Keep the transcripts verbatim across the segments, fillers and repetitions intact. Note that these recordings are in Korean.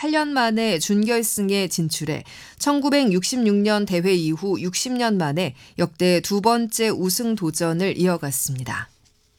팔 년 만에 준결승에 진출해 천구백육십육 년 대회 이후 육십 년 만에 역대 두 번째 우승 도전을 이어갔습니다.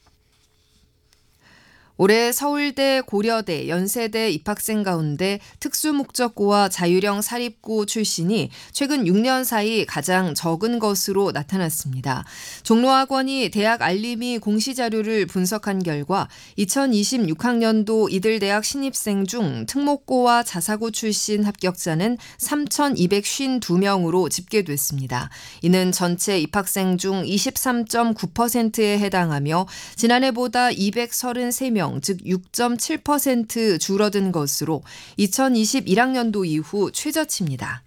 올해 서울대, 고려대, 연세대 입학생 가운데 특수목적고와 자유형 사립고 출신이 최근 육 년 사이 가장 적은 것으로 나타났습니다. 종로학원이 대학 알림이 공시자료를 분석한 결과 이천이십육 학년도 이들 대학 신입생 중 특목고와 자사고 출신 합격자는 삼천이백오십이 명으로 집계됐습니다. 이는 전체 입학생 중 이십삼 점 구 퍼센트에 해당하며 지난해보다 이백삼십삼 명 즉 육 점 칠 퍼센트 줄어든 것으로 이천이십일 학년도 이후 최저치입니다.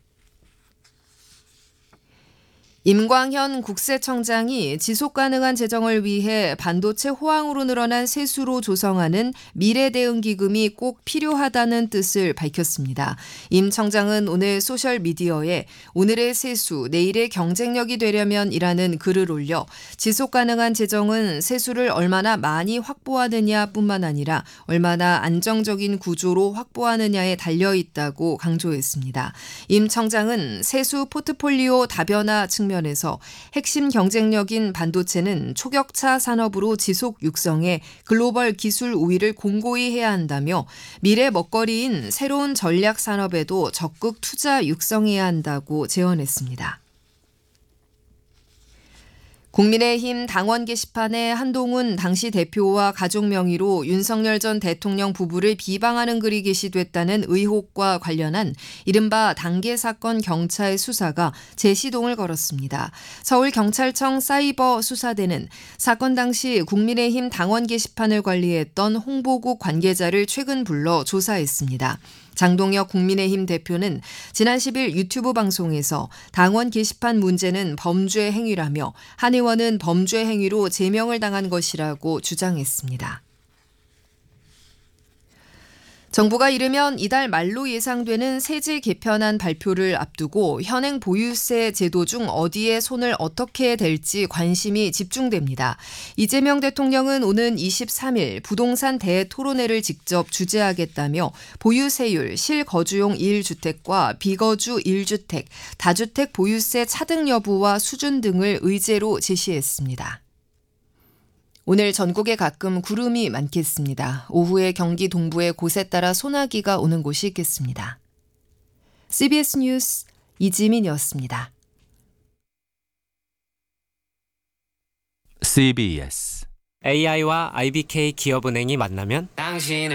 임광현 국세청장이 지속가능한 재정을 위해 반도체 호황으로 늘어난 세수로 조성하는 미래대응기금이 꼭 필요하다는 뜻을 밝혔습니다. 임 청장은 오늘 소셜미디어에 오늘의 세수, 내일의 경쟁력이 되려면 이라는 글을 올려 지속가능한 재정은 세수를 얼마나 많이 확보하느냐뿐만 아니라 얼마나 안정적인 구조로 확보하느냐에 달려있다고 강조했습니다. 임 청장은 세수 포트폴리오 다변화 측면 면에서 핵심 경쟁력인 반도체는 초격차 산업으로 지속 육성해 글로벌 기술 우위를 공고히 해야 한다며 미래 먹거리인 새로운 전략 산업에도 적극 투자 육성해야 한다고 제언했습니다. 국민의힘 당원 게시판에 한동훈 당시 대표와 가족 명의로 윤석열 전 대통령 부부를 비방하는 글이 게시됐다는 의혹과 관련한 이른바 단계 사건 경찰 수사가 재시동을 걸었습니다. 서울경찰청 사이버 수사대는 사건 당시 국민의힘 당원 게시판을 관리했던 홍보국 관계자를 최근 불러 조사했습니다. 장동혁 국민의힘 대표는 지난 십 일 유튜브 방송에서 당원 게시판 문제는 범죄 행위라며 한 의원은 범죄 행위로 제명을 당한 것이라고 주장했습니다. 정부가 이르면 이달 말로 예상되는 세제 개편안 발표를 앞두고 현행 보유세 제도 중 어디에 손을 어떻게 댈지 관심이 집중됩니다. 이재명 대통령은 오는 이십삼 일 부동산 대토론회를 직접 주재하겠다며 보유세율, 실거주용 일 주택과 비거주 일 주택, 다주택 보유세 차등 여부와 수준 등을 의제로 제시했습니다. 오늘 전국에 가끔 구름이 많겠습니다. 오후에 경기 동부에 곳에 따라 소나기가 오는 곳이 있겠습니다. 씨비에스 뉴스 이지민이었습니다. 씨비에스 에이아이와 아이비케이 기업은행이 만나면 당신